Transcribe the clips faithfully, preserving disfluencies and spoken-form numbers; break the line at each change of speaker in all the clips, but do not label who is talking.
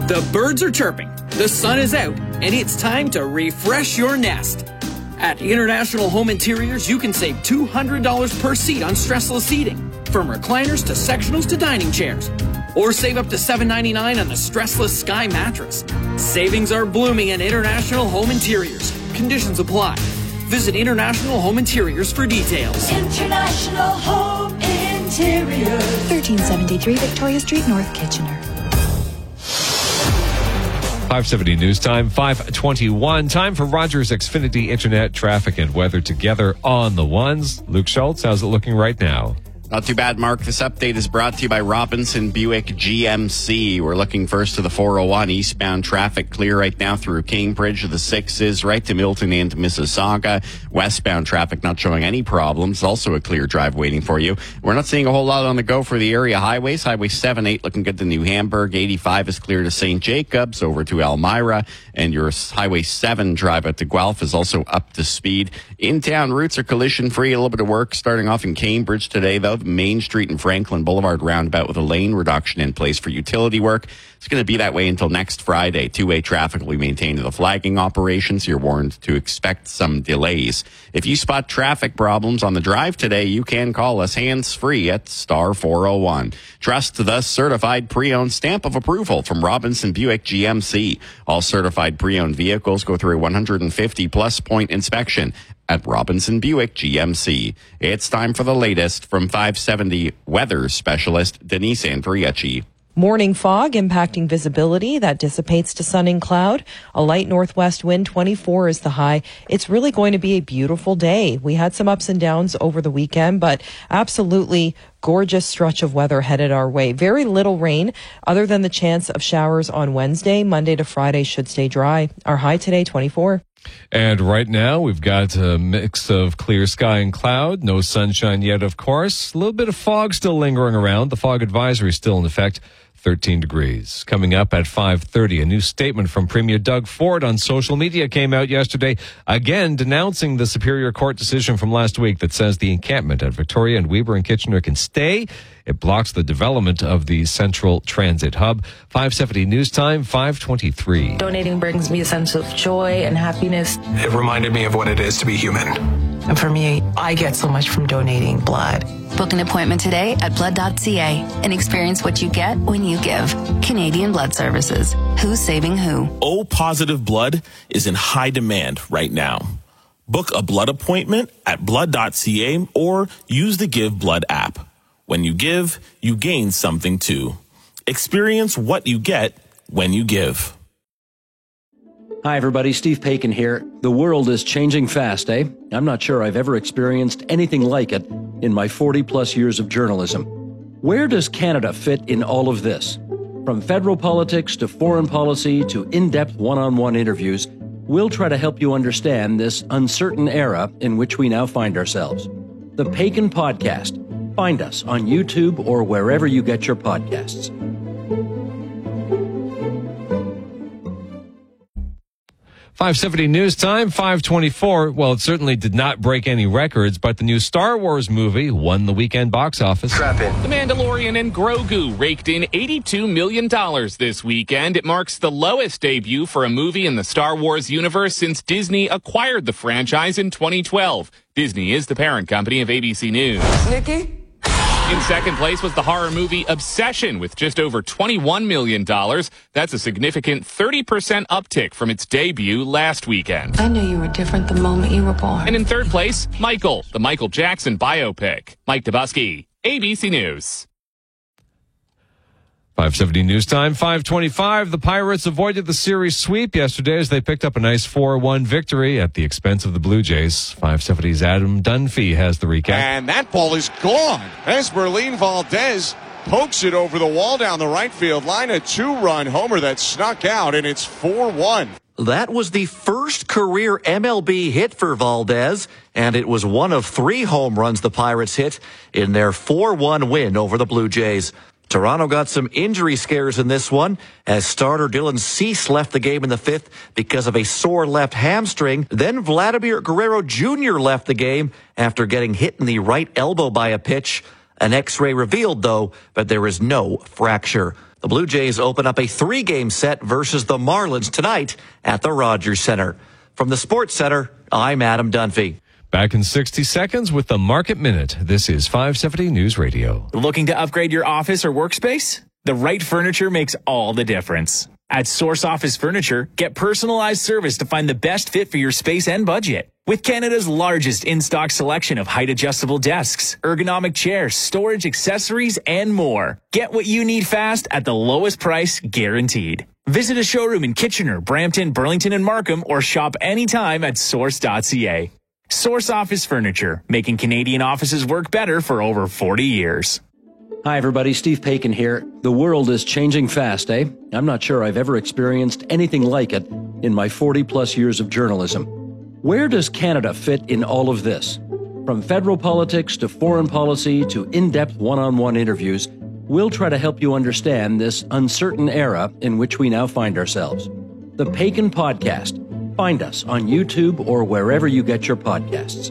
The birds are chirping, the sun is out, and it's time to refresh your nest. At International Home Interiors, you can save two hundred dollars per seat on stressless seating, from recliners to sectionals to dining chairs. Or save up to seven ninety-nine on the stressless Sky mattress. Savings are blooming at International Home Interiors. Conditions apply. Visit International Home Interiors for details.
International Home Interiors.
thirteen seventy-three Victoria Street, North Kitchener.
five seventy News Time, five twenty-one. Time for Rogers Xfinity Internet traffic and weather together on the ones. Luke Schultz, how's it looking right now?
Not too bad, Mark. This update is brought to you by Robinson Buick G M C. We're looking first to the four oh one eastbound traffic clear right now through Cambridge. The sixes right to Milton and Mississauga. Westbound traffic not showing any problems. Also a clear drive waiting for you. We're not seeing a whole lot on the go for the area highways. Highway seven eight looking good to New Hamburg. eighty-five is clear to Saint Jacobs over to Elmira. And your Highway seven drive out to Guelph is also up to speed. In-town routes are collision-free. A little bit of work starting off in Cambridge today, though. Main Street and Franklin Boulevard roundabout with a lane reduction in place for utility work. It's going to be that way until next Friday. Two-way traffic will be maintained to the flagging operations. You're warned to expect some delays. If you spot traffic problems on the drive today, you can call us hands-free at star four oh one. Trust the certified pre-owned stamp of approval from Robinson Buick G M C. All certified pre-owned vehicles go through a one hundred fifty plus point inspection at Robinson Buick G M C. It's time for the latest from five seventy weather specialist Denise Andriachi.
Morning fog impacting visibility that dissipates to sun and cloud. A light northwest wind, twenty-four is the high. It's really going to be a beautiful day. We had some ups and downs over the weekend, but absolutely gorgeous stretch of weather headed our way. Very little rain other than the chance of showers on Wednesday. Monday to Friday should stay dry. Our high today, twenty-four.
And right now, we've got a mix of clear sky and cloud. No sunshine yet, of course. A little bit of fog still lingering around. The fog advisory is still in effect. thirteen degrees. Coming up at five thirty, a new statement from Premier Doug Ford on social media came out yesterday, again denouncing the Superior Court decision from last week that says the encampment at Victoria and Weber and Kitchener can stay. It blocks the development of the Central Transit Hub. five seventy News Time, five twenty-three.
Donating brings me a sense of joy and happiness.
It reminded me of what it is to be human.
And for me, I get so much from donating blood.
Book an appointment today at blood dot c a and experience what you get when you give. Canadian Blood Services. Who's saving who?
O-positive blood is in high demand right now. Book a blood appointment at blood dot c a or use the Give Blood app. When you give, you gain something too. Experience what you get when you give.
Hi, everybody. Steve Paikin here. The world is changing fast, eh? I'm not sure I've ever experienced anything like it in my forty-plus years of journalism. Where does Canada fit in all of this? From federal politics to foreign policy to in-depth one-on-one interviews, we'll try to help you understand this uncertain era in which we now find ourselves. The Paikin Podcast. Find us on YouTube or wherever you get your podcasts.
five seventy News Time, five twenty-four. Well, it certainly did not break any records, but the new Star Wars movie won the weekend box office.
Strap in. The Mandalorian and Grogu raked in eighty-two million dollars this weekend. It marks the lowest debut for a movie in the Star Wars universe since Disney acquired the franchise in twenty twelve. Disney is the parent company of A B C News.
Nikki?
In second place was the horror movie Obsession with just over twenty-one million dollars. That's a significant thirty percent uptick from its debut last weekend.
I knew you were different the moment you were born.
And in third place, Michael, the Michael Jackson biopic. Mike Dubusky, A B C News.
five seventy News Time, five twenty-five. The Pirates avoided the series sweep yesterday as they picked up a nice four one victory at the expense of the Blue Jays. five seventy's Adam Dunphy has the recap.
And that ball is gone. Esmeralyn Valdez pokes it over the wall down the right field line. A two-run homer that snuck out, and it's four one.
That was the first career M L B hit for Valdez, and it was one of three home runs the Pirates hit in their four one win over the Blue Jays. Toronto got some injury scares in this one as starter Dylan Cease left the game in the fifth because of a sore left hamstring. Then Vladimir Guerrero Junior left the game after getting hit in the right elbow by a pitch. An X-ray revealed, though, that there is no fracture. The Blue Jays open up a three-game set versus the Marlins tonight at the Rogers Center. From the Sports Center, I'm Adam Dunphy.
Back in sixty seconds with the Market Minute. This is five seventy News Radio.
Looking to upgrade your office or workspace? The right furniture makes all the difference. At Source Office Furniture, get personalized service to find the best fit for your space and budget. With Canada's largest in-stock selection of height-adjustable desks, ergonomic chairs, storage accessories, and more. Get what you need fast at the lowest price guaranteed. Visit a showroom in Kitchener, Brampton, Burlington, and Markham, or shop anytime at source dot c a. Source Office Furniture, making Canadian offices work better for over forty years.
Hi, everybody. Steve Paikin here. The world is changing fast, eh? I'm not sure I've ever experienced anything like it in my forty-plus years of journalism. Where does Canada fit in all of this? From federal politics to foreign policy to in-depth one-on-one interviews, we'll try to help you understand this uncertain era in which we now find ourselves. The Paikin Podcast. Find us on YouTube or wherever you get your podcasts.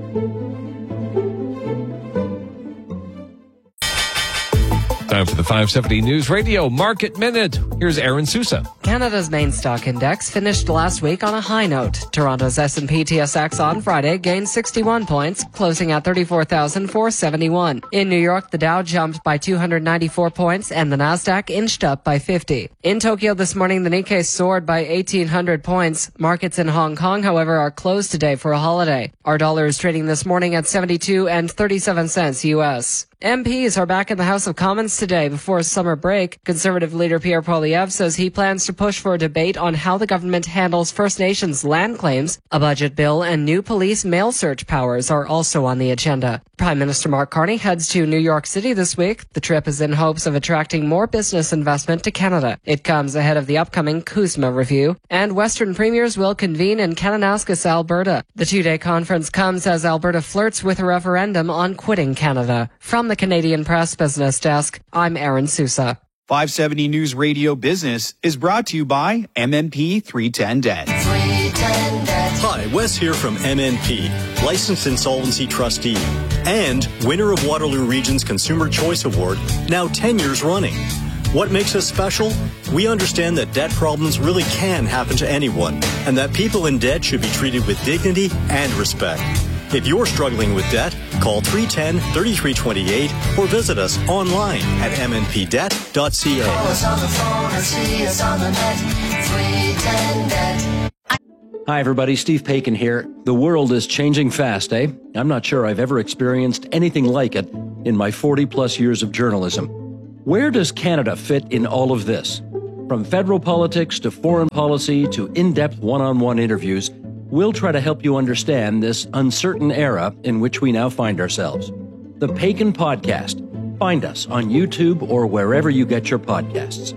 Time for the five seventy News Radio Market Minute. Here's Aaron Sousa.
Canada's main stock index finished last week on a high note. Toronto's S and P T S X on Friday gained sixty-one points, closing at thirty-four thousand four hundred seventy-one. In New York, the Dow jumped by two hundred ninety-four points and the Nasdaq inched up by fifty. In Tokyo this morning, the Nikkei soared by eighteen hundred points. Markets in Hong Kong, however, are closed today for a holiday. Our dollar is trading this morning at seventy-two and thirty-seven cents U S. M Ps are back in the House of Commons today before summer break. Conservative leader Pierre Poilievre says he plans to push for a debate on how the government handles First Nations land claims. A budget bill and new police mail search powers are also on the agenda. Prime Minister Mark Carney heads to New York City this week. The trip is in hopes of attracting more business investment to Canada. It comes ahead of the upcoming CUSMA review. And Western premiers will convene in Kananaskis, Alberta. The two-day conference comes as Alberta flirts with a referendum on quitting Canada. From the Canadian Press Business Desk, I'm Aaron Sousa.
five seventy News Radio Business is brought to you by M N P three ten Debt.
three ten Debt. Hi, Wes here from M N P, licensed insolvency trustee, and winner of Waterloo Region's Consumer Choice Award, now ten years running. What makes us special? We understand that debt problems really can happen to anyone, and that people in debt should be treated with dignity and respect. If you're struggling with debt, call three one zero, three three two eight or visit us online at m n p debt dot c a.
Call us on the phone or see us on the net. three ten Debt.
Hi, everybody. Steve Paikin here. The world is changing fast, eh? I'm not sure I've ever experienced anything like it in my forty-plus years of journalism. Where does Canada fit in all of this? From federal politics to foreign policy to in-depth one-on-one interviews, we'll try to help you understand this uncertain era in which we now find ourselves. The Paikin Podcast. Find us on YouTube or wherever you get your podcasts.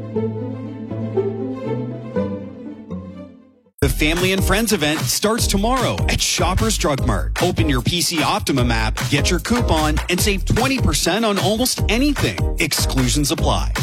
The Family and Friends event starts tomorrow at Shoppers Drug Mart. Open your P C Optimum app, get your coupon, and save twenty percent on almost anything. Exclusions apply.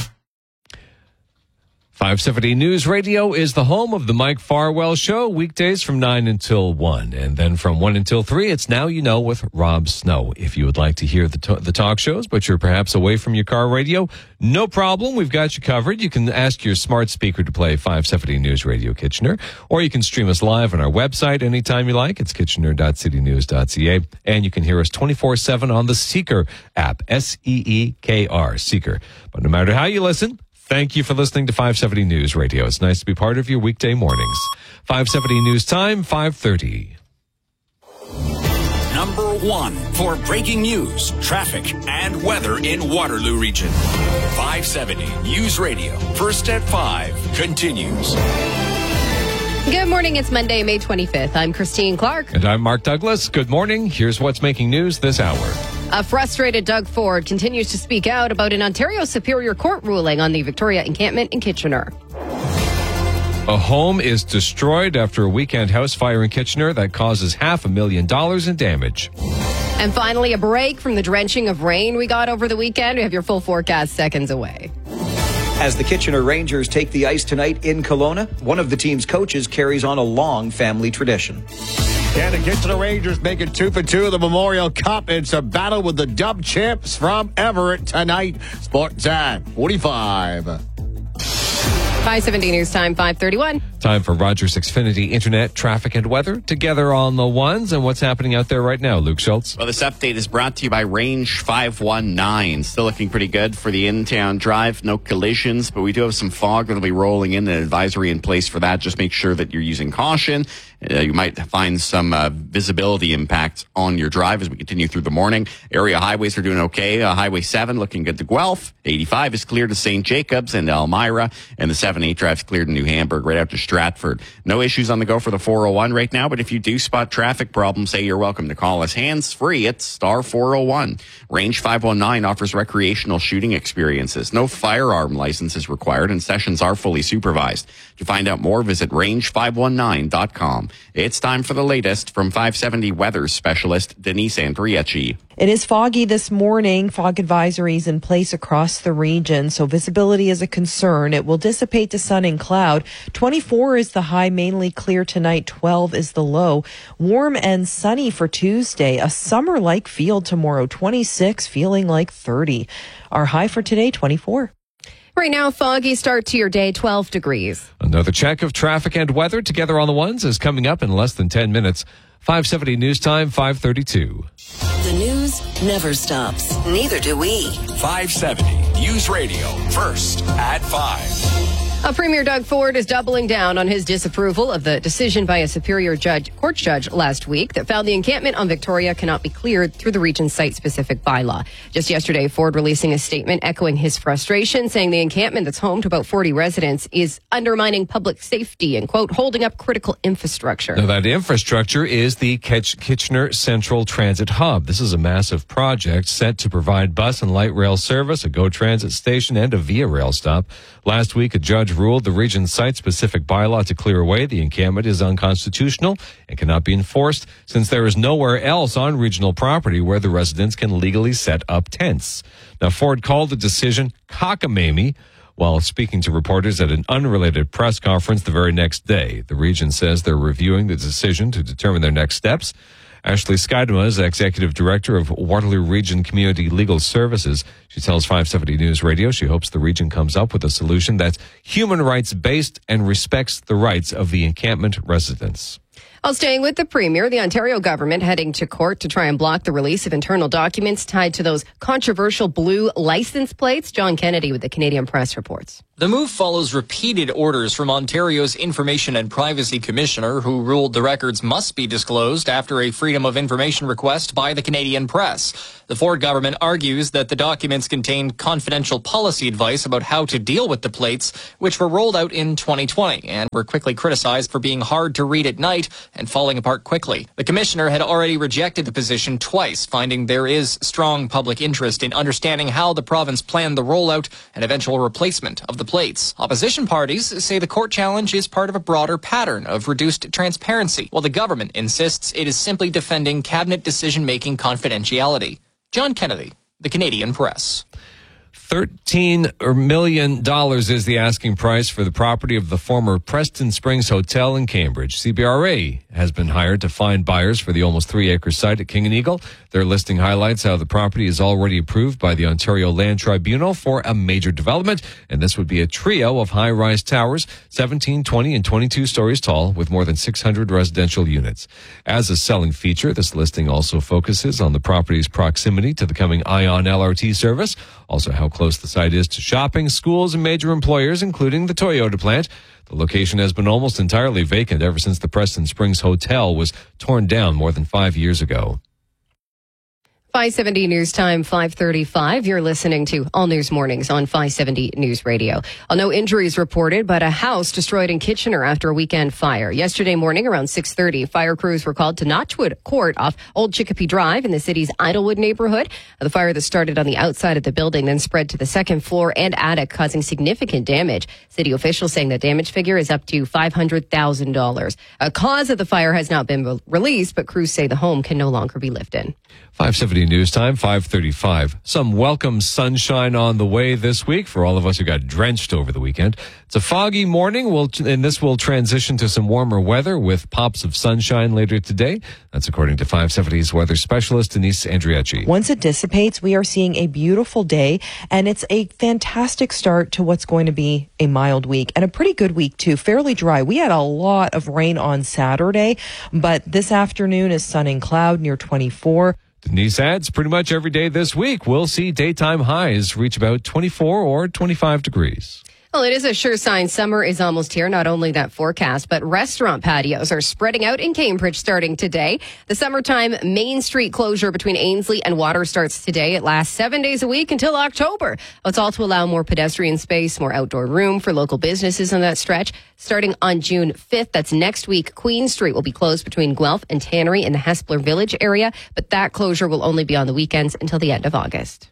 five seventy News Radio is the home of the Mike Farwell Show, weekdays from nine until one. And then from one until three, it's Now You Know with Rob Snow. If you would like to hear the, to- the talk shows, but you're perhaps away from your car radio, no problem. We've got you covered. You can ask your smart speaker to play five seventy News Radio Kitchener, or you can stream us live on our website anytime you like. It's kitchener dot city news dot c a. And you can hear us twenty-four seven on the Seeker app, S E E K R, Seeker. But no matter how you listen, thank you for listening to five seventy News Radio. It's nice to be part of your weekday mornings. five seventy News Time, five thirty.
Number one for breaking news, traffic, and weather in Waterloo Region. five seventy News Radio, first at five, continues.
Good morning. It's Monday, May twenty-fifth. I'm Christine Clark.
And I'm Mark Douglas. Good morning. Here's what's making news this hour.
A frustrated Doug Ford continues to speak out about an Ontario Superior Court ruling on the Victoria encampment in Kitchener.
A home is destroyed after a weekend house fire in Kitchener that causes half a million dollars in damage.
And finally, a break from the drenching of rain we got over the weekend. We have your full forecast seconds away.
As the Kitchener Rangers take the ice tonight in Kelowna, one of the team's coaches carries on a long family tradition.
Yeah, the Kitchener Rangers making two for two of the Memorial Cup. It's a battle with the Dub champs from Everett tonight. Sports at forty-five.
five seventy News Time, five thirty-one.
Time for Rogers Xfinity Internet, traffic, and weather together on the ones. And what's happening out there right now, Luke Schultz?
Well, this update is brought to you by Range five one nine. Still looking pretty good for the in-town drive. No collisions, but we do have some fog that'll be rolling in. An advisory in place for that. Just make sure that you're using caution. Uh, you might find some uh, visibility impacts on your drive as we continue through the morning. Area highways are doing okay. Uh, Highway seven looking good to Guelph. eighty-five is clear to Saint Jacobs and Elmira. And the seven eight drive's cleared to New Hamburg right out to Stratford. No issues on the go for the four oh one right now, but if you do spot traffic problems, say you're welcome to call us hands-free at star four oh one. Range five one nine offers recreational shooting experiences. No firearm license is required, and sessions are fully supervised. To find out more, visit range five one nine dot com. It's time for the latest from five seventy weather specialist Denise Andriachi.
It is foggy this morning. Fog advisories in place across the region, so visibility is a concern. It will dissipate to sun and cloud. twenty-four is the high, mainly clear tonight. twelve is the low. Warm and sunny for Tuesday. A summer-like feel tomorrow. twenty-six, feeling like thirty. Our high for today, twenty-four.
Right now, foggy start to your day, twelve degrees.
Another check of traffic and weather together on the ones is coming up in less than ten minutes. five seventy News Time, five thirty-two.
The news never stops. Neither do we.
five seventy News Radio, first at five.
Uh, Premier Doug Ford is doubling down on his disapproval of the decision by a Superior Judge, Court judge last week that found the encampment on Victoria cannot be cleared through the region's site-specific bylaw. Just yesterday, Ford releasing a statement echoing his frustration, saying the encampment that's home to about forty residents is undermining public safety and, quote, holding up critical infrastructure.
Now, that infrastructure is the Kitchener Central Transit Hub. This is a massive project set to provide bus and light rail service, a GO Transit station, and a Via Rail stop. Last week, a judge ruled the region's site-specific bylaw to clear away the encampment is unconstitutional and cannot be enforced since there is nowhere else on regional property where the residents can legally set up tents. Now, Ford called the decision cockamamie while speaking to reporters at an unrelated press conference the very next day. The region says they're reviewing the decision to determine their next steps. Ashley Skydema is Executive Director of Waterloo Region Community Legal Services. She tells five seventy News Radio she hopes the region comes up with a solution that's human rights based and respects the rights of the encampment residents.
While staying with the Premier, the Ontario government heading to court to try and block the release of internal documents tied to those controversial blue license plates. John Kennedy with the Canadian Press reports.
The move follows repeated orders from Ontario's Information and Privacy Commissioner, who ruled the records must be disclosed after a Freedom of Information request by the Canadian Press. The Ford government argues that the documents contain confidential policy advice about how to deal with the plates, which were rolled out in twenty twenty and were quickly criticized for being hard to read at night and falling apart quickly. The commissioner had already rejected the position twice, finding there is strong public interest in understanding how the province planned the rollout and eventual replacement of the plates. Opposition parties say the court challenge is part of a broader pattern of reduced transparency, while the government insists it is simply defending cabinet decision-making confidentiality. John Kennedy, the Canadian Press.
thirteen million dollars is the asking price for the property of the former Preston Springs Hotel in Cambridge. C B R A has been hired to find buyers for the almost three-acre site at King and Eagle. Their listing highlights how the property is already approved by the Ontario Land Tribunal for a major development, and this would be a trio of high-rise towers, seventeen, twenty, and twenty-two stories tall, with more than six hundred residential units. As a selling feature, this listing also focuses on the property's proximity to the coming ION L R T service, also how close the site is to shopping, schools, and major employers, including the Toyota plant. The location has been almost entirely vacant ever since the Preston Springs Hotel was torn down more than five years ago.
five seventy News Time, five thirty-five. You're listening to All News Mornings on five seventy News Radio. Uh, no injuries reported, but a house destroyed in Kitchener after a weekend fire. Yesterday morning around six thirty, fire crews were called to Notchwood Court off Old Chicopee Drive in the city's Idlewood neighborhood. Uh, the fire that started on the outside of the building then spread to the second floor and attic, causing significant damage. City officials saying the damage figure is up to five hundred thousand dollars. A cause of the fire has not been re- released, but crews say the home can no longer be lived in.
five seventy seventy News Time, five thirty-five. Some welcome sunshine on the way this week for all of us who got drenched over the weekend. It's a foggy morning, we'll, and this will transition to some warmer weather with pops of sunshine later today. That's according to five seventy's weather specialist Denise Andriacci.
Once it dissipates, we are seeing a beautiful day, and it's a fantastic start to what's going to be a mild week and a pretty good week too. Fairly dry. We had a lot of rain on Saturday, but this afternoon is sun and cloud near twenty-four.
Denise adds, pretty much every day this week, we'll see daytime highs reach about twenty-four or twenty-five degrees.
Well, it is a sure sign summer is almost here. Not only that forecast, but restaurant patios are spreading out in Cambridge starting today. The summertime Main Street closure between Ainsley and Water starts today. It lasts seven days a week until October. It's all to allow more pedestrian space, more outdoor room for local businesses on that stretch. Starting on June fifth, that's next week, Queen Street will be closed between Guelph and Tannery in the Hespeler Village area, but that closure will only be on the weekends until the end of August.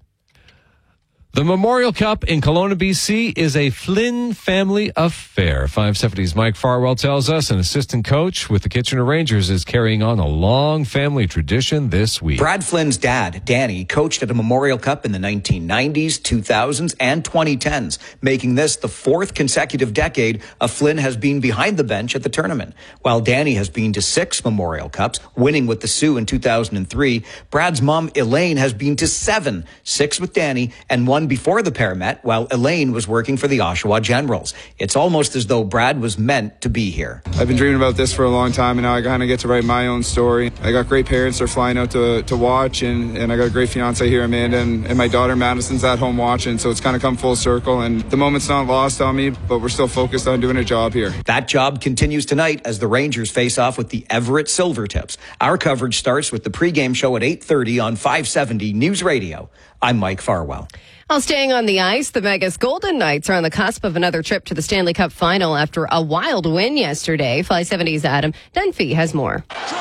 The Memorial Cup in Kelowna, B C is a Flynn family affair. five seventy's Mike Farwell tells us an assistant coach with the Kitchener Rangers is carrying on a long family tradition this week.
Brad Flynn's dad, Danny, coached at a Memorial Cup in the nineteen nineties, two thousands, and twenty tens, making this the fourth consecutive decade a Flynn has been behind the bench at the tournament. While Danny has been to six Memorial Cups, winning with the Sioux in two thousand three, Brad's mom, Elaine, has been to seven, six with Danny, and one before the pair met while Elaine was working for the Oshawa Generals. It's almost as though Brad was meant to be here.
I've been dreaming about this for a long time, and now I kind of get to write my own story. I got great parents that are flying out to, to watch, and, and I got a great fiance here, Amanda, and, and my daughter Madison's at home watching, so it's kind of come full circle, and the moment's not lost on me, but we're still focused on doing a job here.
That job continues tonight as the Rangers face off with the Everett Silvertips. Our coverage starts with the pregame show at eight thirty on five seventy News Radio. I'm Mike Farwell.
While staying on the ice, the Vegas Golden Knights are on the cusp of another trip to the Stanley Cup final after a wild win yesterday. five seventy's Adam Dunphy has more.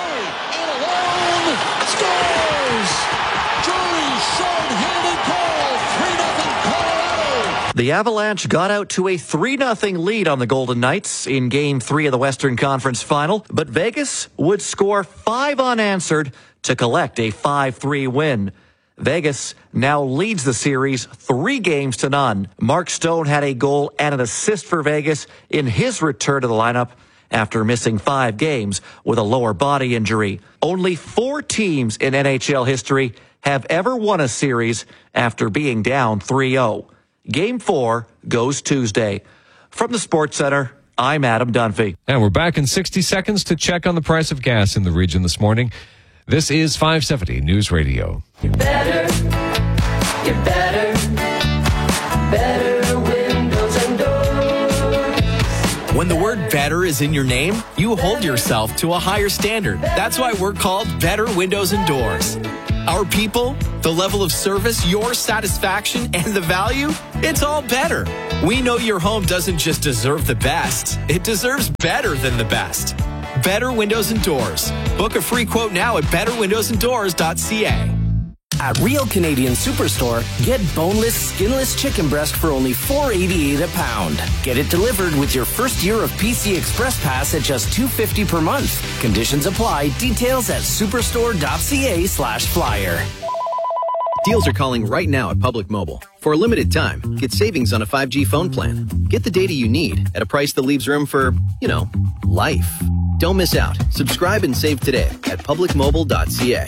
The Avalanche got out to a three nothing lead on the Golden Knights in Game three of the Western Conference Final, but Vegas would score five unanswered to collect a five three win. Vegas now leads the series three games to none. Mark Stone had a goal and an assist for Vegas in his return to the lineup after missing five games with a lower body injury. Only four teams in N H L history have ever won a series after being down three oh. Game four goes Tuesday. From the Sports Center, I'm Adam Dunphy.
And we're back in sixty seconds to check on the price of gas in the region this morning. This is five seventy News Radio.
You're better, you're better, better windows and doors.
When the word better is in your name, you hold yourself to a higher standard. That's why we're called Better Windows and Doors. Our people, the level of service, your satisfaction, and the value, it's all better. We know your home doesn't just deserve the best, it deserves better than the best. Better Windows and Doors. Book a free quote now at better windows and doors dot c a.
At Real Canadian Superstore, get boneless, skinless chicken breast for only four eighty-eight a pound. Get it delivered with your first year of P C Express Pass at just two fifty per month. Conditions apply. Details at superstore dot c a slash flyer.
Deals are calling right now at Public Mobile. For a limited time, get savings on a five G phone plan. Get the data you need at a price that leaves room for, you know, life. Don't miss out. Subscribe and save today at public mobile dot c a.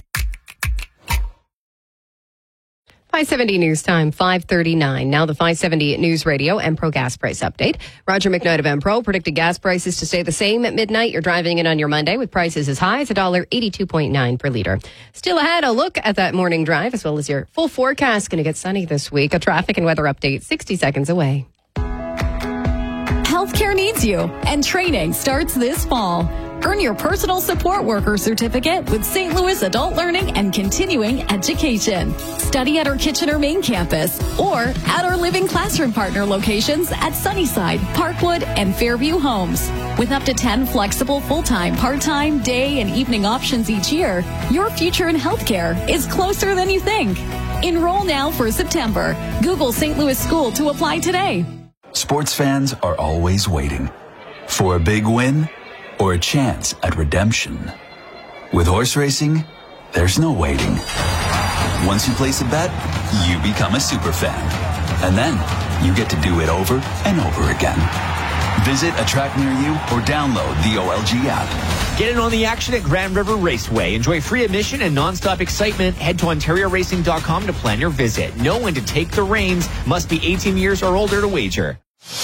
five seventy News Time, five thirty-nine. Now the five seventy News Radio Empro gas price update. Roger McKnight of Empro predicted gas prices to stay the same at midnight. You're driving in on your Monday with prices as high as one dollar eighty-two point nine per liter. Still ahead, a look at that morning drive as well as your full forecast. Going to get sunny this week. A traffic and weather update sixty seconds away.
Healthcare needs you, and training starts this fall. Earn your personal support worker certificate with Saint Louis Adult Learning and Continuing Education. Study at our Kitchener main campus or at our Living Classroom Partner locations at Sunnyside, Parkwood, and Fairview Homes. With up to ten flexible full-time, part-time, day, and evening options each year, your future in healthcare is closer than you think. Enroll now for September. Google Saint Louis School to apply today.
Sports fans are always waiting for a big win or a chance at redemption. With horse racing, there's no waiting. Once you place a bet, you become a super fan. And then you get to do it over and over again. Visit a track near you or download the O L G app.
Get in on the action at Grand River Raceway. Enjoy free admission and nonstop excitement. Head to Ontario Racing dot com to plan your visit. Know when to take the reins. Must be eighteen years or older to wager.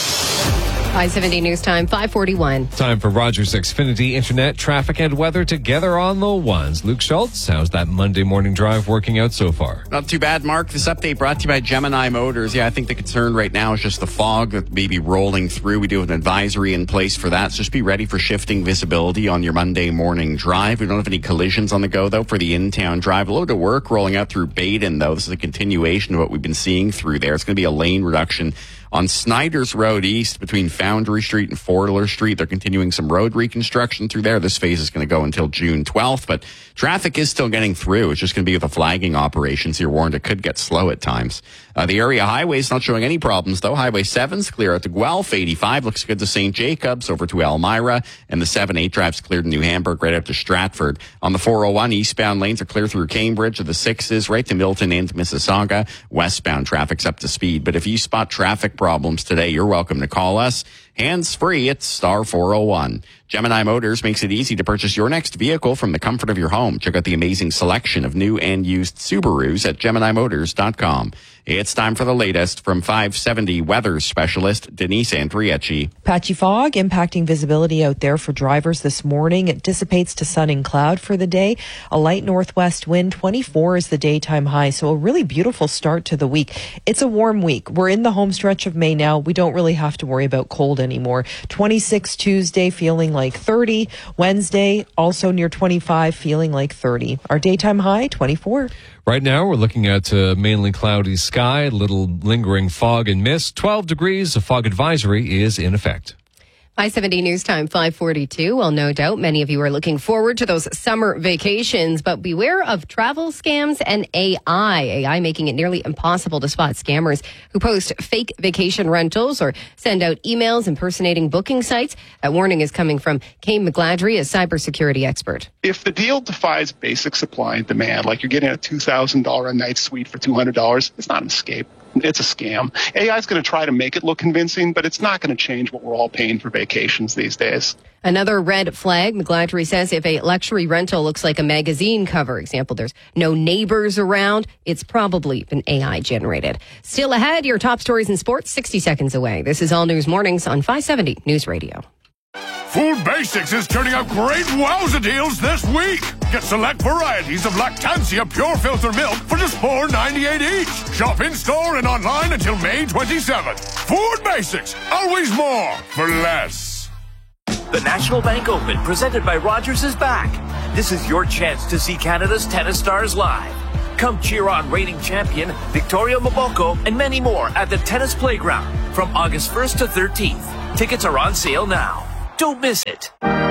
five seventy News Time, five forty-one.
Time for Rogers Xfinity Internet, traffic, and weather together on the ones. Luke Schultz, how's that Monday morning drive working out so far?
Not too bad, Mark. This update brought to you by Gemini Motors. Yeah, I think the concern right now is just the fog that may be rolling through. We do have an advisory in place for that. So just be ready for shifting visibility on your Monday morning drive. We don't have any collisions on the go, though, for the in-town drive. A load of work rolling out through Baden, though. This is a continuation of what we've been seeing through there. It's going to be a lane reduction on Snyder's Road East between Foundry Street and Fordler Street. They're continuing some road reconstruction through there. This phase is going to go until June twelfth, but traffic is still getting through. It's just going to be with the flagging operations. You're warned it could get slow at times. Uh, the area highway is not showing any problems, though. Highway seven's clear out to Guelph. eighty-five looks good to Saint Jacobs, over to Elmira, and the seven eight drive's cleared to New Hamburg, right up to Stratford. On the four oh one, eastbound lanes are clear through Cambridge, to the sixes, right to Milton and Mississauga. Westbound traffic's up to speed. But if you spot traffic problems today, you're welcome to call us. Hands-free at star four oh one. Gemini Motors makes it easy to purchase your next vehicle from the comfort of your home. Check out the amazing selection of new and used Subarus at Gemini Motors dot com. It's time for the latest from five seventy weather specialist Denise Andriecci.
Patchy fog impacting visibility out there for drivers this morning. It dissipates to sun and cloud for the day. A light northwest wind, twenty-four is the daytime high. So a really beautiful start to the week. It's a warm week. We're in the home stretch of May now. We don't really have to worry about cold anymore. twenty-six Tuesday, feeling like thirty. Wednesday, also near twenty-five, feeling like thirty. Our daytime high, twenty-four.
Right now, we're looking at a mainly cloudy sky, a little lingering fog and mist. twelve degrees, a fog advisory is in effect.
five seventy News Time, five forty-two. Well, no doubt many of you are looking forward to those summer vacations, but beware of travel scams and A I. A I making it nearly impossible to spot scammers who post fake vacation rentals or send out emails impersonating booking sites. That warning is coming from Kane McGladrey, a cybersecurity expert.
If the deal defies basic supply and demand, like you're getting a two thousand dollars a night suite for two hundred dollars, it's not an escape. It's a scam. A I is going to try to make it look convincing, but it's not going to change what we're all paying for vacations these days.
Another red flag, McGladrey says, if a luxury rental looks like a magazine cover, example, there's no neighbors around, it's probably been A I generated. Still ahead, your top stories in sports, sixty seconds away. This is All News Mornings on five seventy News Radio.
Food Basics is turning out great wowza deals this week. Get select varieties of Lactancia Pure Filter Milk for just four ninety-eight each. Shop in-store and online until May twenty-seventh. Food Basics, always more for less.
The National Bank Open, presented by Rogers, is back. This is your chance to see Canada's tennis stars live. Come cheer on reigning champion Victoria Mboko and many more at the Tennis Playground from August first to thirteenth. Tickets are on sale now. Don't miss it.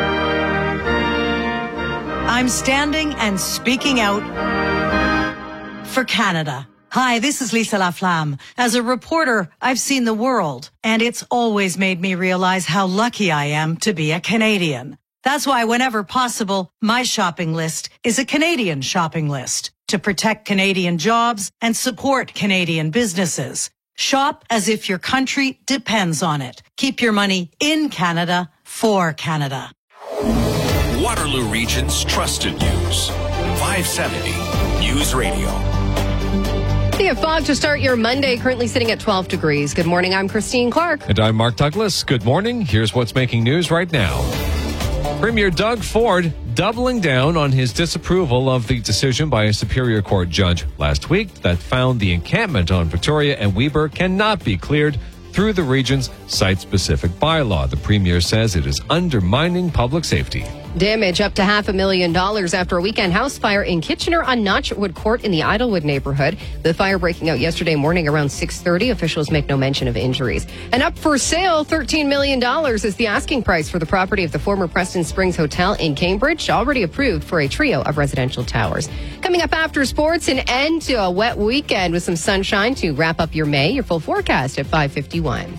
I'm standing and speaking out for Canada. Hi, this is Lisa Laflamme. As a reporter, I've seen the world, and it's always made me realize how lucky I am to be a Canadian. That's why whenever possible, my shopping list is a Canadian shopping list to protect Canadian jobs and support Canadian businesses. Shop as if your country depends on it. Keep your money in Canada for Canada.
Waterloo Region's trusted news. five seventy News Radio.
See a fog to start your Monday, currently sitting at twelve degrees. Good morning, I'm Christine Clark.
And I'm Mark Douglas. Good morning. Here's what's making news right now. Premier Doug Ford doubling down on his disapproval of the decision by a Superior Court judge last week that found the encampment on Victoria and Weber cannot be cleared through the region's site-specific bylaw. The Premier says it is undermining public safety.
Damage up to half a million dollars after a weekend house fire in Kitchener on Notchwood Court in the Idlewood neighborhood. The fire breaking out yesterday morning around six thirty. Officials make no mention of injuries. And up for sale, thirteen million dollars is the asking price for the property of the former Preston Springs Hotel in Cambridge, already approved for a trio of residential towers. Coming up after sports, an end to a wet weekend with some sunshine to wrap up your May. Your full forecast at five fifty-one.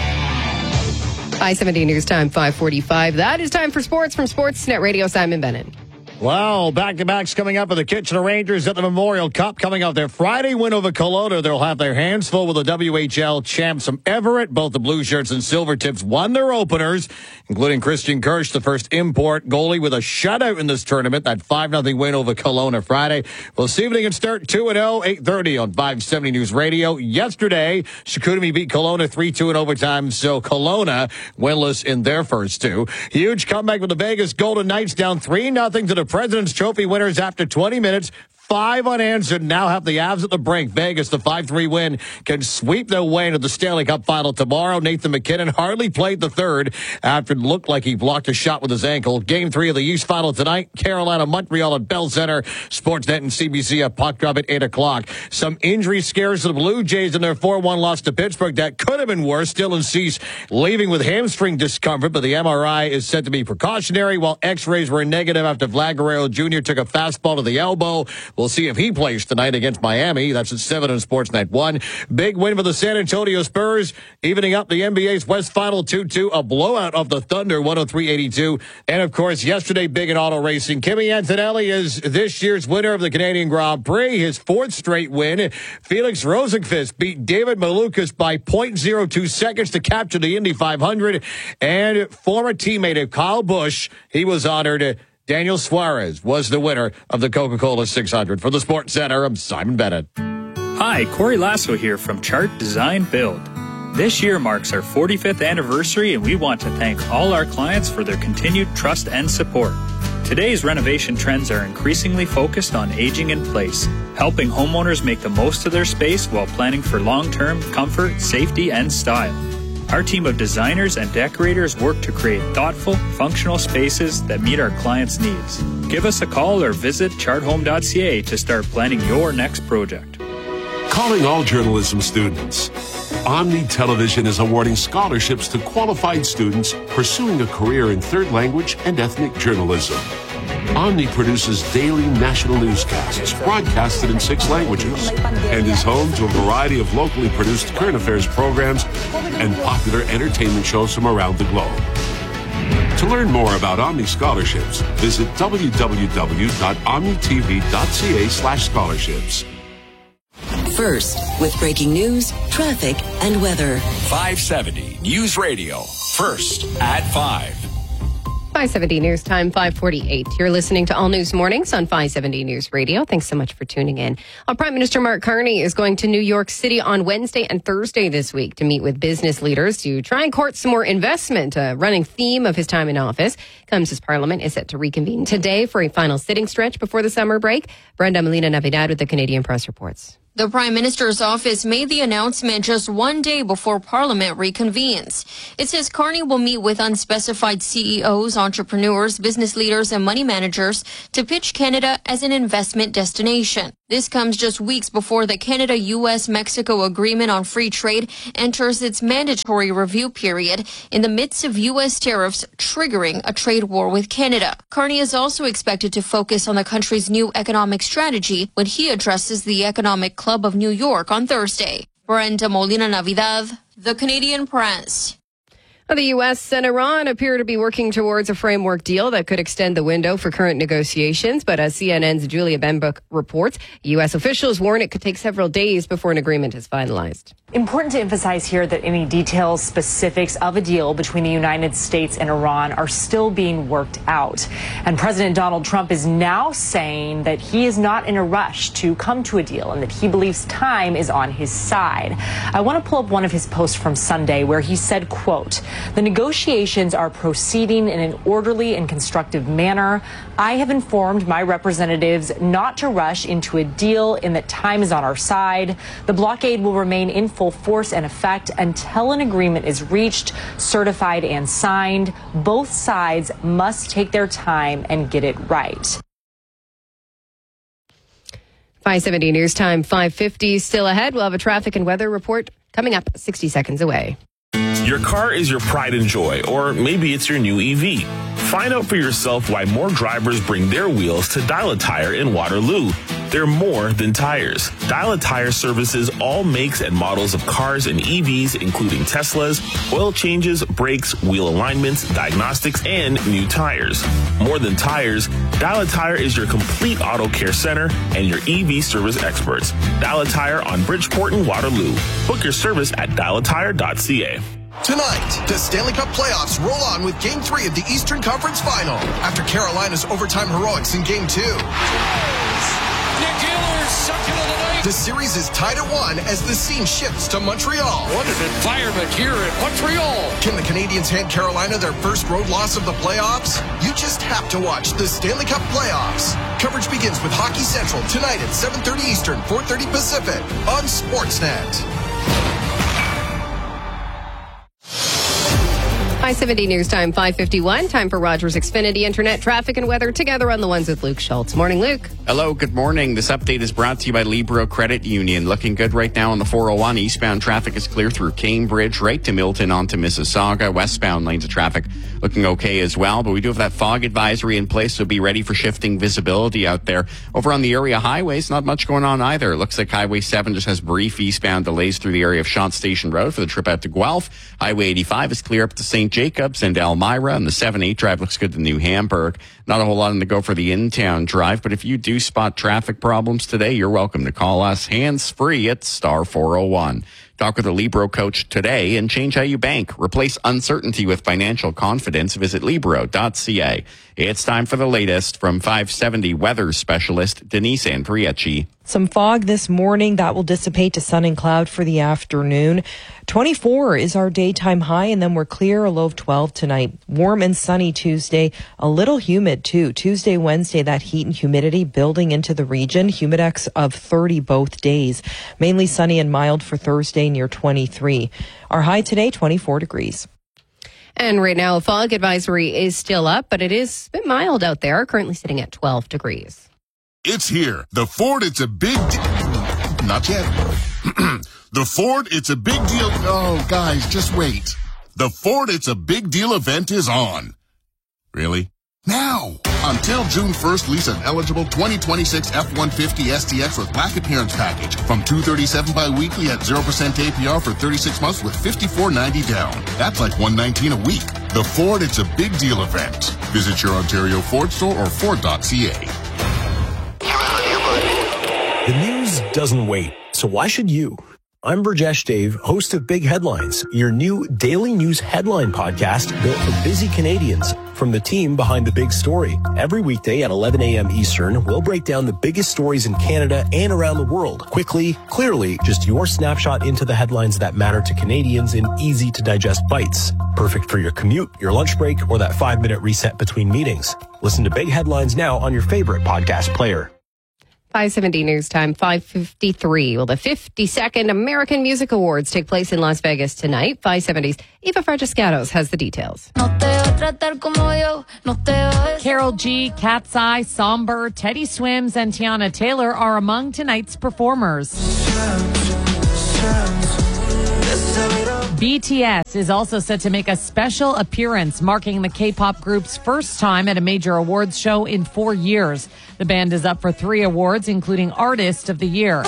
five seventy News Time, five forty-five. That is time for sports from Sportsnet Radio. Simon Bennett.
Well, back-to-backs coming up with the Kitchener Rangers at the Memorial Cup. Coming off their Friday win over Kelowna, they'll have their hands full with the W H L champs from Everett. Both the Blue Shirts and Silver Tips won their openers, including Christian Kirsch, the first import goalie, with a shutout in this tournament. That five nothing win over Kelowna Friday. We'll see if they can start two and oh, eight thirty on five seventy News Radio. Yesterday, Chicoutimi beat Kelowna three two in overtime, so Kelowna winless in their first two. Huge comeback with the Vegas Golden Knights down three nothing to the President's Trophy winners after twenty minutes. Five unanswered, now have the Avs at the brink. Vegas, the five three win, can sweep their way into the Stanley Cup final tomorrow. Nathan McKinnon hardly played the third after it looked like he blocked a shot with his ankle. Game three of the East final tonight. Carolina, Montreal at Bell Center. Sportsnet and C B C at puck drop at eight o'clock. Some injury scares to the Blue Jays in their four one loss to Pittsburgh. That could have been worse. Dylan Cease leaving with hamstring discomfort, but the M R I is said to be precautionary, while x-rays were negative after Vlad Guerrero Junior took a fastball to the elbow. We'll see if he plays tonight against Miami. That's at seven on Sportsnet one. Big win for the San Antonio Spurs, evening up the N B A's West Final two two. A blowout of the Thunder, one oh three eighty-two. And, of course, yesterday, big in auto racing. Kimi Antonelli is this year's winner of the Canadian Grand Prix, his fourth straight win. Felix Rosenqvist beat David Malukas by point zero two seconds to capture the Indy five hundred. And former teammate of Kyle Busch, he was honored. Daniel Suarez was the winner of the Coca-Cola six hundred. For the Sports Center, I'm Simon Bennett.
Hi, Corey Lasso here from Chart Design Build. This year marks our forty-fifth anniversary, and we want to thank all our clients for their continued trust and support. Today's renovation trends are increasingly focused on aging in place, helping homeowners make the most of their space while planning for long-term comfort, safety, and style. Our team of designers and decorators work to create thoughtful, functional spaces that meet our clients' needs. Give us a call or visit chart home dot c a to start planning your next project.
Calling all journalism students. Omni Television is awarding scholarships to qualified students pursuing a career in third language and ethnic journalism. Omni produces daily national newscasts broadcasted in six languages and is home to a variety of locally produced current affairs programs and popular entertainment shows from around the globe. To learn more about Omni scholarships, visit w w w dot omni t v dot c a slash scholarships.
First, with breaking news, traffic, and weather.
five seventy News Radio. First at five.
five seventy News Time, five forty-eight. You're listening to All News Mornings on five seventy News Radio. Thanks so much for tuning in. Well, Prime Minister Mark Carney is going to New York City on Wednesday and Thursday this week to meet with business leaders to try and court some more investment. A running theme of his time in office comes as Parliament is set to reconvene today for a final sitting stretch before the summer break. Brenda Molina Navidad with the Canadian Press reports.
The Prime Minister's office made the announcement just one day before Parliament reconvenes. It says Carney will meet with unspecified C E Os, entrepreneurs, business leaders, and money managers to pitch Canada as an investment destination. This comes just weeks before the Canada-U S-Mexico Agreement on Free Trade enters its mandatory review period in the midst of U S tariffs triggering a trade war with Canada. Carney is also expected to focus on the country's new economic strategy when he addresses the Economic Club of New York on Thursday. Brenda Molina Navidad, the Canadian Press.
The U S and Iran appear to be working towards a framework deal that could extend the window for current negotiations. But as C N N's Julia Benbrook reports, U S officials warn it could take several days before an agreement is finalized.
Important to emphasize here that any details, specifics of a deal between the United States and Iran are still being worked out. And President Donald Trump is now saying that he is not in a rush to come to a deal and that he believes time is on his side. I want to pull up one of his posts from Sunday where he said, quote, "The negotiations are proceeding in an orderly and constructive manner. I have informed my representatives not to rush into a deal and that time is on our side. The blockade will remain in full force and effect until an agreement is reached, certified, and signed. Both sides must take their time and get it right."
five seventy News Time, five fifty. Still ahead, we'll have a traffic and weather report coming up sixty seconds away.
Your car is your pride and joy, or maybe it's your new E V. Find out for yourself why more drivers bring their wheels to Dial a Tire in Waterloo. They're more than tires. Dial a Tire services all makes and models of cars and E Vs, including Teslas, oil changes, brakes, wheel alignments, diagnostics, and new tires. More than tires, Dial a Tire is your complete auto care center and your E V service experts. Dial a Tire on Bridgeport and Waterloo. Book your service at dial a tire dot c a.
Tonight, the Stanley Cup playoffs roll on with Game three of the Eastern Conference Final after Carolina's overtime heroics in Game two. The series is tied at one as the scene shifts to Montreal.
What an environment here in Montreal.
Can the Canadiens hand Carolina their first road loss of the playoffs? You just have to watch the Stanley Cup playoffs. Coverage begins with Hockey Central tonight at seven thirty Eastern, four thirty Pacific on Sportsnet.
five seventy News Time, five fifty-one. Time for Rogers Xfinity Internet traffic and weather together on the ones with Luke Schultz. Morning, Luke.
Hello, good morning. This update is brought to you by Libro Credit Union. Looking good right now on the four oh one. Eastbound traffic is clear through Cambridge, right to Milton onto Mississauga. Westbound lanes of traffic looking okay as well. But we do have that fog advisory in place, so be ready for shifting visibility out there. Over on the area highways, not much going on either. It looks like Highway seven just has brief eastbound delays through the area of Shant Station Road for the trip out to Guelph. Highway eighty-five is clear up to Saint Jacobs and Elmira, and the seven eight drive looks good to New Hamburg. Not a whole lot on the go for the in-town drive, but if you do spot traffic problems today, you're welcome to call us hands-free at star four oh one. Talk with a Libro coach today and change how you bank. Replace uncertainty with financial confidence. Visit libro dot c a. It's time for the latest from five seventy weather specialist Denise Andrieci.
Some fog this morning that will dissipate to sun and cloud for the afternoon. twenty-four is our daytime high, and then we're clear, a low of twelve tonight. Warm and sunny Tuesday, a little humid too. Tuesday, Wednesday, that heat and humidity building into the region. Humidex of thirty both days. Mainly sunny and mild for Thursday near twenty-three. Our high today, twenty-four degrees.
And right now, a fog advisory is still up, but it is a bit mild out there, currently sitting at twelve degrees.
It's here. The Ford, it's a big deal. Not yet. The Ford, it's a big deal. Oh, guys, just wait. The Ford, it's a big deal event is on. Really? Now! Until June first, lease an eligible twenty twenty-six F one fifty S T X with black appearance package from two hundred thirty-seven dollars bi-weekly at zero percent A P R for thirty-six months with fifty-four ninety down. That's like one nineteen a week. The Ford, it's a big deal event. Visit your Ontario Ford store or ford dot c a.
The news doesn't wait, so why should you? I'm Burjesh Dave, host of Big Headlines, your new daily news headline podcast built for busy Canadians from the team behind the big story. Every weekday at eleven a.m. Eastern, we'll break down the biggest stories in Canada and around the world. Quickly, clearly, just your snapshot into the headlines that matter to Canadians in easy-to-digest bites. Perfect for your commute, your lunch break, or that five-minute reset between meetings. Listen to Big Headlines now on your favorite podcast player.
five seventy News Time, five fifty-three. Well, the fifty-second American Music Awards take place in Las Vegas tonight. five seventy's Eva Fragiscatos has the details.
Karol G, Cat's Eye, Somber, Teddy Swims, and Tiana Taylor are among tonight's performers. B T S is also set to make a special appearance, marking the K-pop group's first time at a major awards show in four years. The band is up for three awards, including Artist of the Year.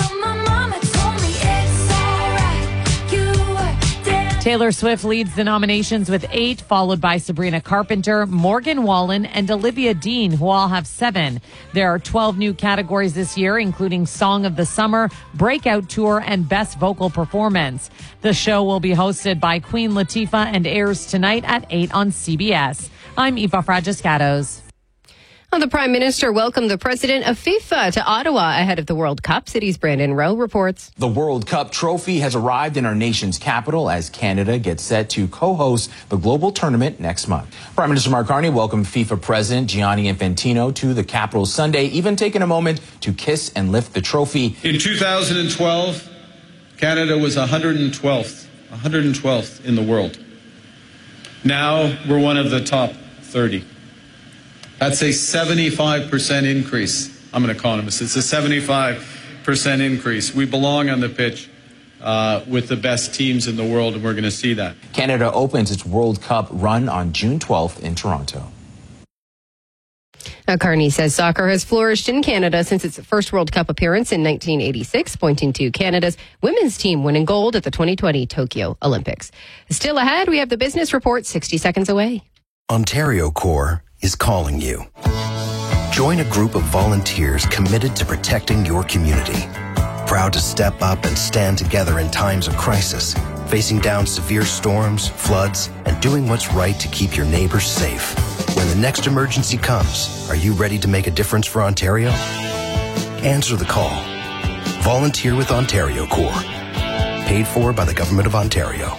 Taylor Swift leads the nominations with eight, followed by Sabrina Carpenter, Morgan Wallen, and Olivia Dean, who all have seven. There are twelve new categories this year, including Song of the Summer, Breakout Tour, and Best Vocal Performance. The show will be hosted by Queen Latifah and airs tonight at eight on C B S. I'm Eva Fragiscatos.
Well, the Prime Minister welcomed the president of FIFA to Ottawa ahead of the World Cup. City's Brandon Rowe reports.
The World Cup trophy has arrived in our nation's capital as Canada gets set to co-host the global tournament next month. Prime Minister Mark Carney welcomed FIFA President Gianni Infantino to the capital Sunday, even taking a moment to kiss and lift the trophy.
In two thousand twelve, Canada was one hundred twelfth, one hundred twelfth in the world. Now we're one of the top thirty. That's a seventy-five percent increase. I'm an economist. It's a seventy-five percent increase. We belong on the pitch uh, with the best teams in the world, and we're going to see that.
Canada opens its World Cup run on June twelfth in Toronto.
Uh, Carney says soccer has flourished in Canada since its first World Cup appearance in nineteen eighty-six, pointing to Canada's women's team winning gold at the twenty twenty Tokyo Olympics. Still ahead, we have the business report sixty seconds away.
Ontario Corps is calling you. Join a group of volunteers committed to protecting your community. Proud to step up and stand together in times of crisis, facing down severe storms, floods, and doing what's right to keep your neighbors safe. When the next emergency comes, are you ready to make a difference for Ontario? Answer the call. Volunteer with Ontario Corps. Paid for by the Government of Ontario.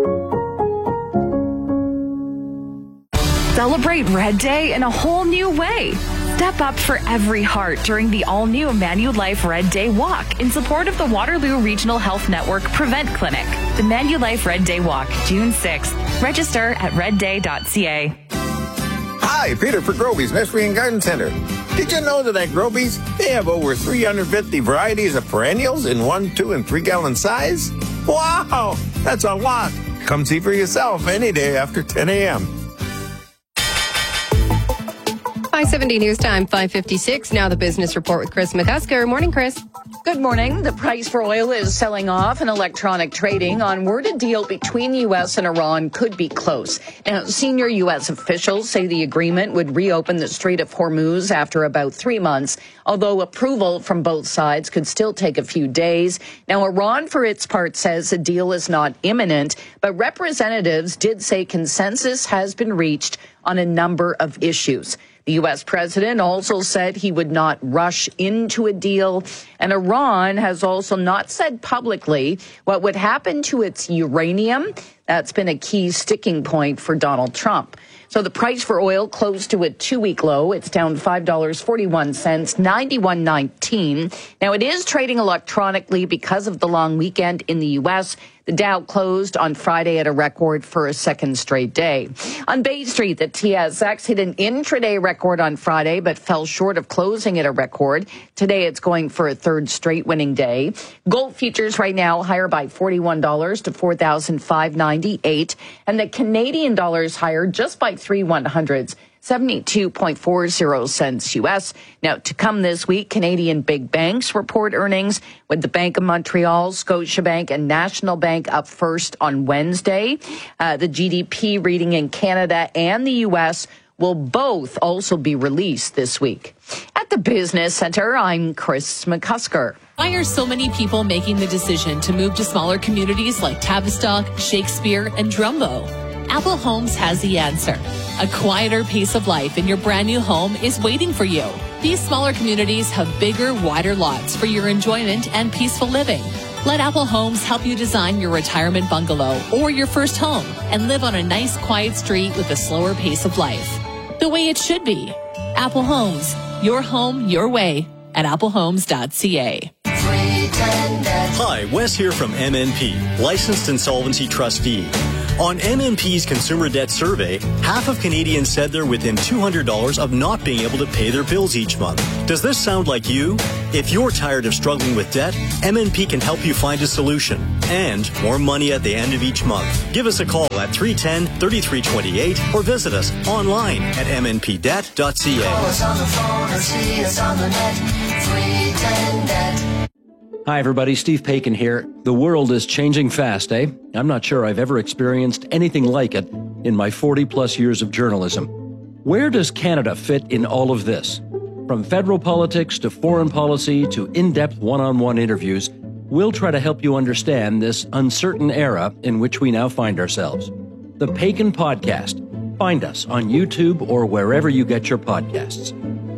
Celebrate Red Day in a whole new way. Step up for every heart during the all-new Manulife Red Day Walk in support of the Waterloo Regional Health Network Prevent Clinic. The Manulife Red Day Walk, June sixth. Register at red day dot c a.
Hi, Peter for Groby's Nursery and Garden Center. Did you know that at Groby's, they have over three hundred fifty varieties of perennials in one, two, and three gallon size? Wow, that's a lot. Come see for yourself any day after ten a.m.
five seventy News Time, five fifty-six. Now the business report with Chris McCusker. Morning, Chris.
Good morning. The price for oil is selling off in electronic trading on word a deal between the U S and Iran could be close. Now, senior U S officials say the agreement would reopen the Strait of Hormuz after about three months, although approval from both sides could still take a few days. Now, Iran, for its part, says a deal is not imminent, but representatives did say consensus has been reached on a number of issues. The U S president also said he would not rush into a deal, and Iran has also not said publicly what would happen to its uranium. That's been a key sticking point for Donald Trump. So the price for oil closed to a two-week low. It's down five dollars and forty-one cents, ninety-one nineteen. Now, it is trading electronically because of the long weekend in the U S. The Dow closed on Friday at a record for a second straight day. On Bay Street, the T S X hit an intraday record on Friday, but fell short of closing at a record. Today, it's going for a third straight winning day. Gold futures right now higher by forty-one dollars to four thousand five hundred ninety-eight dollars, and the Canadian dollar is higher just by three one hundredths. seventy-two point four zero cents U S. Now, to come this week, Canadian big banks report earnings, with the Bank of Montreal, Scotiabank, and National Bank up first on Wednesday. Uh, the G D P reading in Canada and the U S will both also be released this week. At the Business Center, I'm Chris McCusker.
Why are so many people making the decision to move to smaller communities like Tavistock, Shakespeare, and Drumbo? Apple Homes has the answer. A quieter pace of life in your brand new home is waiting for you. These smaller communities have bigger, wider lots for your enjoyment and peaceful living. Let Apple Homes help you design your retirement bungalow or your first home and live on a nice, quiet street with a slower pace of life. The way it should be. Apple Homes. Your home, your way at apple homes dot c a.
Hi, Wes here from M N P, licensed insolvency trustee. On M N P's consumer debt survey, half of Canadians said they're within two hundred dollars of not being able to pay their bills each month. Does this sound like you? If you're tired of struggling with debt, M N P can help you find a solution and more money at the end of each month. Give us a call at three one zero, three three two eight or visit us online at m n p debt dot c a.
Call us on the phone or see us on the net, three ten net.
Hi, everybody. Steve Paikin here. The world is changing fast, eh? I'm not sure I've ever experienced anything like it in my forty-plus years of journalism. Where does Canada fit in all of this? From federal politics to foreign policy to in-depth one-on-one interviews, we'll try to help you understand this uncertain era in which we now find ourselves. The Paikin Podcast. Find us on YouTube or wherever you get your podcasts.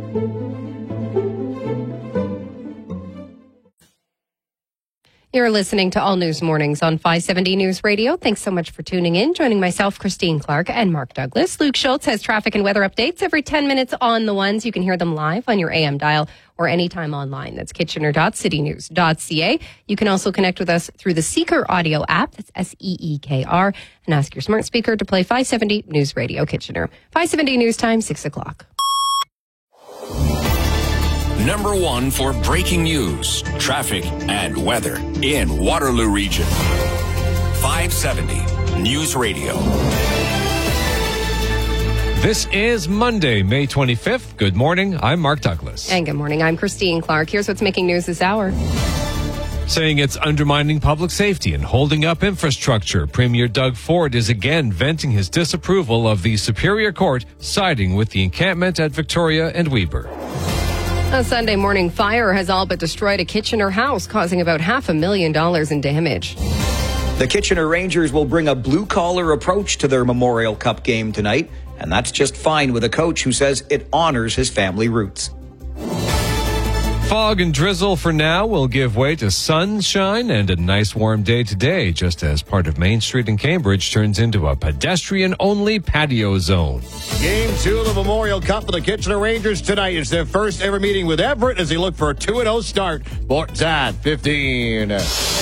You're listening to All News Mornings on five seventy News Radio. Thanks so much for tuning in. Joining myself, Christine Clark, and Mark Douglas. Luke Schultz has traffic and weather updates every ten minutes on the ones. You can hear them live on your A M dial or anytime online. That's kitchener dot city news dot c a. You can also connect with us through the Seeker audio app. That's S E E K R. And ask your smart speaker to play five seventy News Radio Kitchener. five seventy News Time, six o'clock.
Number one for breaking news, traffic, and weather in Waterloo Region. five seventy News Radio.
This is Monday, May twenty-fifth. Good morning. I'm Mark Douglas.
And good morning. I'm Christine Clark. Here's what's making news this hour.
Saying it's undermining public safety and holding up infrastructure, Premier Doug Ford is again venting his disapproval of the Superior Court siding with the encampment at Victoria and Weber.
A Sunday morning fire has all but destroyed a Kitchener house, causing about half a million dollars in damage.
The Kitchener Rangers will bring a blue-collar approach to their Memorial Cup game tonight, and that's just fine with a coach who says it honors his family roots.
Fog and drizzle for now will give way to sunshine and a nice warm day today, just as part of Main Street in Cambridge turns into a pedestrian-only patio zone.
Game two of the Memorial Cup for the Kitchener Rangers tonight. It's their first ever meeting with Everett as they look for a two and oh start. Sports at fifteen.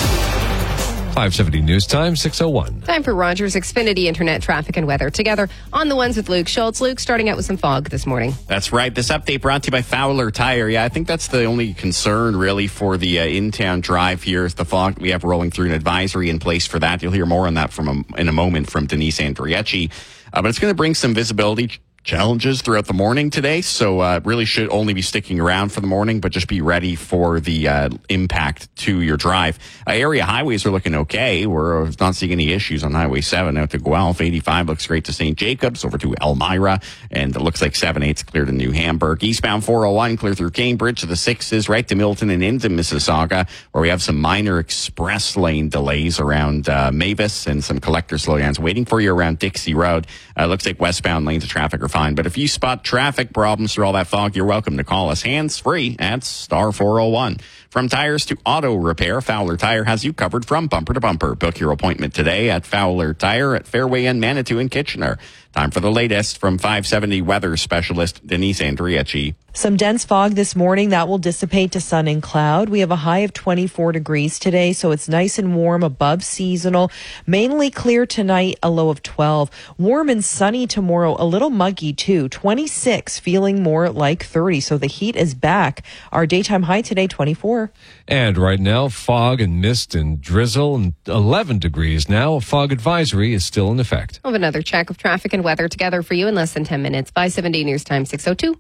five seventy News Time, six oh one.
Time for Rogers Xfinity Internet traffic and weather together on the ones with Luke Schultz. Luke, starting out with some fog this morning.
That's right. This update brought to you by Fowler Tire. Yeah, I think that's the only concern really for the uh, in-town drive here is the fog. We have rolling through an advisory in place for that. You'll hear more on that from a, in a moment from Denise Andriecci. Uh, but it's going to bring some visibility challenges throughout the morning today, so uh, really should only be sticking around for the morning, but just be ready for the uh, impact to your drive. Uh, area highways are looking okay. We're not seeing any issues on Highway seven out to Guelph. eighty-five looks great to Saint Jacobs, over to Elmira, and it looks like seven eight's clear to New Hamburg. Eastbound four oh one clear through Cambridge to the sixes, right to Milton and into Mississauga, where we have some minor express lane delays around uh, Mavis and some collector slowdowns waiting for you around Dixie Road. Uh, looks like westbound lanes of traffic are fine. But if you spot traffic problems through all that fog, you're welcome to call us hands-free at star four oh one. From tires to auto repair, Fowler Tire has you covered from bumper to bumper. Book your appointment today at Fowler Tire at Fairway and Manitou in Kitchener. Time for the latest from five seventy weather specialist Denise Andriecci.
Some dense fog this morning that will dissipate to sun and cloud. We have a high of twenty-four degrees today, so it's nice and warm, above seasonal. Mainly clear tonight, a low of twelve. Warm and sunny tomorrow, a little muggy too. twenty-six, feeling more like thirty, so the heat is back. Our daytime high today, twenty-four.
And right now, fog and mist and drizzle and eleven degrees now. A fog advisory is still in effect.
We'll have another check of traffic and weather together for you in less than ten minutes. five seventy News Time, six oh two.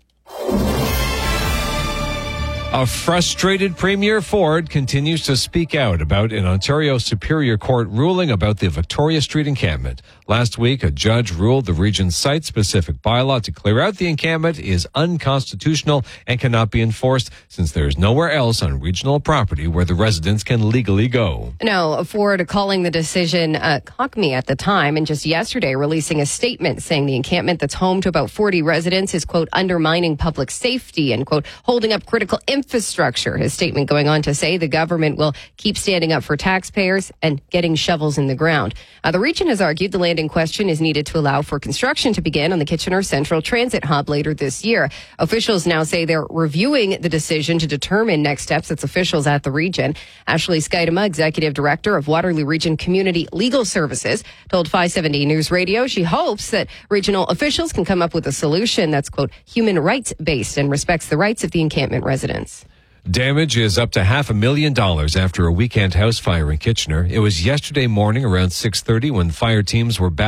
A frustrated Premier Ford continues to speak out about an Ontario Superior Court ruling about the Victoria Street encampment. Last week, a judge ruled the region's site-specific bylaw to clear out the encampment is unconstitutional and cannot be enforced since there is nowhere else on regional property where the residents can legally go.
No, Ford calling the decision uh, cockney at the time, and just yesterday releasing a statement saying the encampment that's home to about forty residents is, quote, undermining public safety and, quote, holding up critical infrastructure. His statement going on to say the government will keep standing up for taxpayers and getting shovels in the ground. Uh, the region has argued the land in question is needed to allow for construction to begin on the Kitchener Central Transit Hub later this year. Officials now say they're reviewing the decision to determine next steps. It's officials at the region. Ashley Skidema, Executive Director of Waterloo Region Community Legal Services, told five seventy News Radio she hopes that regional officials can come up with a solution that's, quote, human rights based and respects the rights of the encampment residents.
Damage is up to half a million dollars after a weekend house fire in Kitchener. It was yesterday morning around six thirty when fire teams were back